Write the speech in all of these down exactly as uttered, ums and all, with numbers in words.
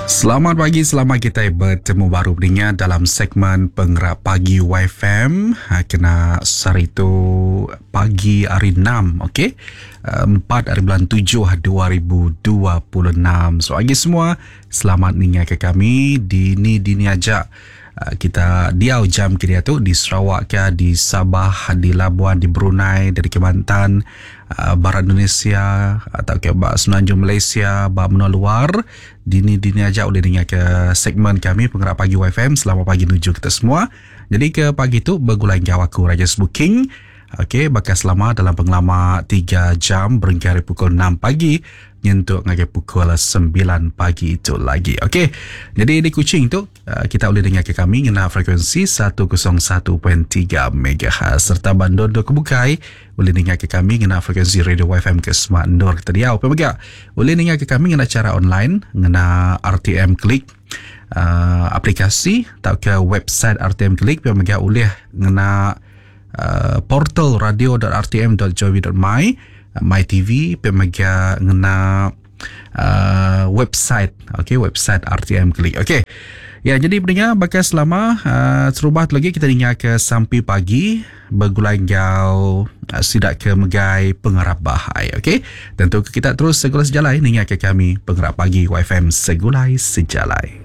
Selamat pagi, selamat kita bertemu baru dengan dalam segmen Penggerak Pagi Y F M. Ha, kena hari itu pagi hari enam, okey? empat hari bulan tujuh dua ribu dua puluh enam. So, pagi semua, selamat ningai ke kami. Dini-dini aja kita diau jam kira tu di Sarawak ke, di Sabah, di Labuan, di Brunei, dari Kelantan, uh, Barat Indonesia atau ke Semenanjung Malaysia, bah menua luar. Dini-dini aja boleh dengar ke segmen kami Penggerak Pagi Y F M. Selamat pagi nuju kita semua. Jadi ke pagi tu bergulang jauh aku Raja Booking. Okey, bakal selama dalam pengelama tiga jam berhingga dari pukul enam pagi nyentuh ngaji pukul sembilan pagi itu lagi. Okey. Jadi di Kuching tu kita boleh dengar ke kami ngena frekuensi seratus satu perpuluhan tiga megahertz serta Bandondo Kebukai boleh dengar ke kami ngena frekuensi radio Y F M ke Smart Nur kita diau. Pemegang boleh dengar ke kami ngena cara online ngena R T M Klik. Uh, aplikasi atau ke website R T M Klik pemegang boleh ngena Uh, portal radio dot r t m dot gov dot my uh, my T V pemegang ngena uh, website, okey, website R T M Klik. Okey. Ya, jadi pendengar bakal selama uh, serubat lagi kita dengar ke sampai pagi bergulang jauh uh, sidak ke megai pengarap bahai. Okey. Tentu kita terus segulai sejalai dengar ke kami Penggerak Pagi Y F M segulai sejalai.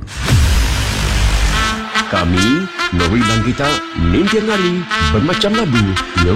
Kami, Nori dan kita, mimpi ngali bermacam lagu.